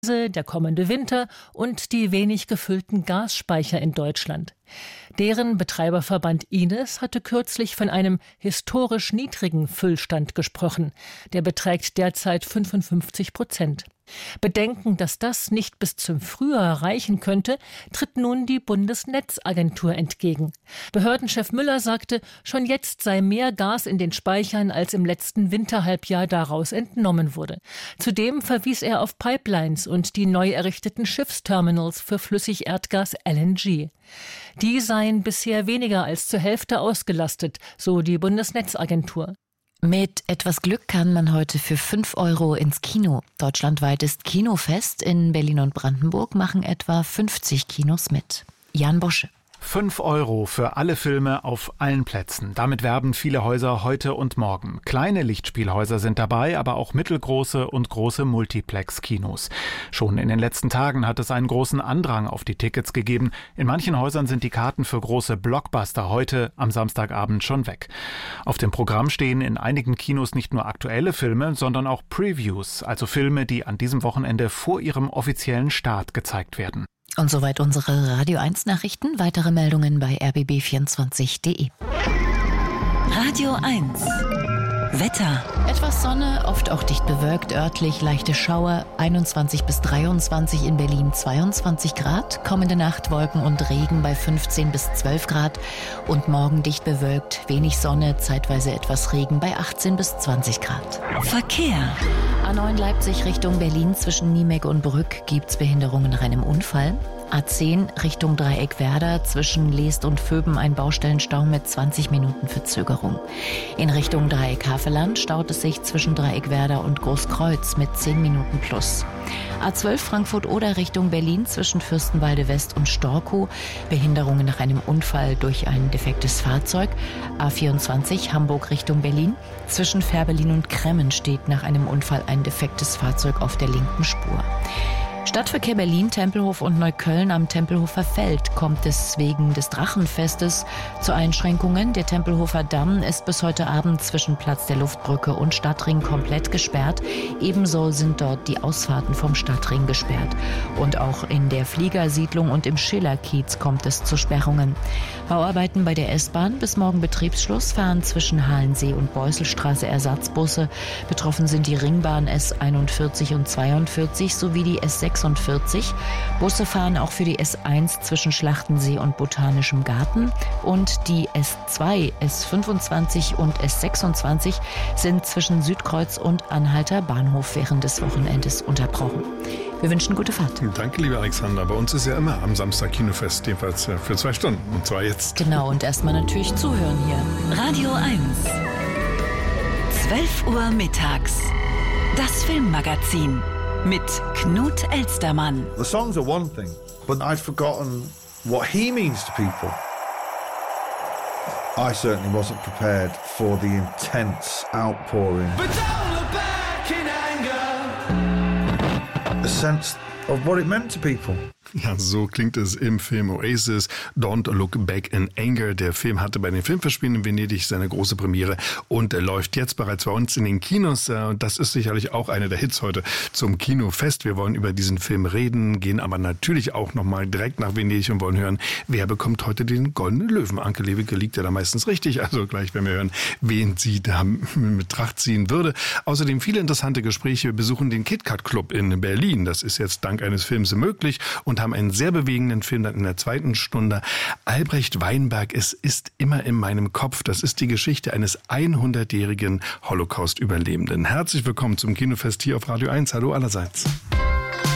der kommende Winter und die wenig gefüllten Gasspeicher in Deutschland. Deren Betreiberverband Ines hatte kürzlich von einem historisch niedrigen Füllstand gesprochen. Der beträgt derzeit 55%. Bedenken, dass das nicht bis zum Frühjahr reichen könnte, tritt nun die Bundesnetzagentur entgegen. Behördenchef Müller sagte, schon jetzt sei mehr Gas in den Speichern, als im letzten Winterhalbjahr daraus entnommen wurde. Zudem verwies er auf Pipelines und die neu errichteten Schiffsterminals für Flüssigerdgas LNG. Die seien bisher weniger als zur Hälfte ausgelastet, so die Bundesnetzagentur. Mit etwas Glück kann man heute für 5 € ins Kino. Deutschlandweit ist Kinofest. In Berlin und Brandenburg machen etwa 50 Kinos mit. Jan Bosche. 5 € für alle Filme auf allen Plätzen. Damit werben viele Häuser heute und morgen. Kleine Lichtspielhäuser sind dabei, aber auch mittelgroße und große Multiplex-Kinos. Schon in den letzten Tagen hat es einen großen Andrang auf die Tickets gegeben. In manchen Häusern sind die Karten für große Blockbuster heute am Samstagabend schon weg. Auf dem Programm stehen in einigen Kinos nicht nur aktuelle Filme, sondern auch Previews, also Filme, die an diesem Wochenende vor ihrem offiziellen Start gezeigt werden. Und soweit unsere Radio 1 Nachrichten. Weitere Meldungen bei rbb24.de. Radio 1 Wetter. Etwas Sonne, oft auch dicht bewölkt, örtlich leichte Schauer, 21 bis 23 in Berlin 22 Grad, kommende Nacht Wolken und Regen bei 15 bis 12 Grad und morgen dicht bewölkt, wenig Sonne, zeitweise etwas Regen bei 18 bis 20 Grad. Verkehr. A9 Leipzig Richtung Berlin zwischen Niemek und Brück gibt's Behinderungen nach einem Unfall. A10 Richtung Dreieck-Werder zwischen Leest und Vöben ein Baustellenstau mit 20 Minuten Verzögerung. In Richtung Dreieck-Havelland staut es sich zwischen Dreieck-Werder und Großkreuz mit 10 Minuten plus. A12 Frankfurt-Oder Richtung Berlin zwischen Fürstenwalde West und Storkow. Behinderungen nach einem Unfall durch ein defektes Fahrzeug. A24 Hamburg Richtung Berlin. Zwischen Fährberlin und Kremmen steht nach einem Unfall ein defektes Fahrzeug auf der linken Spur. Stadtverkehr Berlin, Tempelhof und Neukölln am Tempelhofer Feld kommt es wegen des Drachenfestes zu Einschränkungen. Der Tempelhofer Damm ist bis heute Abend zwischen Platz der Luftbrücke und Stadtring komplett gesperrt. Ebenso sind dort die Ausfahrten vom Stadtring gesperrt. Und auch in der Fliegersiedlung und im Schillerkiez kommt es zu Sperrungen. Bauarbeiten bei der S-Bahn, bis morgen Betriebsschluss, fahren zwischen Halensee und Beuselstraße Ersatzbusse. Betroffen sind die Ringbahn S41 und 42 sowie die S46. Busse fahren auch für die S1 zwischen Schlachtensee und Botanischem Garten und die S2, S25 und S26 sind zwischen Südkreuz und Anhalter Bahnhof während des Wochenendes unterbrochen. Wir wünschen gute Fahrt. Danke, lieber Alexander. Bei uns ist ja immer am Samstag Kinofest, jedenfalls für 2 Stunden. Und zwar jetzt. Genau, und erstmal natürlich zuhören hier. Radio 1 12 Uhr mittags. Das Filmmagazin mit Knut Elstermann. The songs are one thing, but I'd forgotten what he means to people. I certainly wasn't prepared for the intense outpouring. But don't look back in anger. A sense of what it meant to people. Ja, so klingt es im Film Oasis, Don't Look Back in Anger. Der Film hatte bei den Filmfestspielen in Venedig seine große Premiere und läuft jetzt bereits bei uns in den Kinos. Das ist sicherlich auch einer der Hits heute zum Kinofest. Wir wollen über diesen Film reden, gehen aber natürlich auch nochmal direkt nach Venedig und wollen hören, wer bekommt heute den Goldenen Löwen. Anke Lewicke liegt ja da meistens richtig, also gleich werden wir hören, wen sie da in Betracht ziehen würde. Außerdem viele interessante Gespräche. Wir besuchen den KitKat Club in Berlin. Das ist jetzt dank eines Films möglich und haben einen sehr bewegenden Film dann in der 2. Stunde. Albrecht Weinberg, es ist immer in meinem Kopf. Das ist die Geschichte eines 100-jährigen Holocaust-Überlebenden. Herzlich willkommen zum Kinofest hier auf Radio 1. Hallo allerseits.